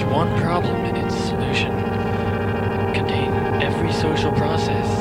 one problem in its solution contain every social process